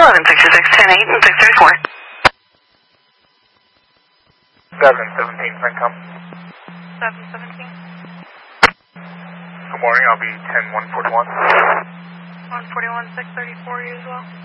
1166, 10-8, and 634. 717, Francom. 717. Good morning, I'll be 10-141. 141, 634, you as well.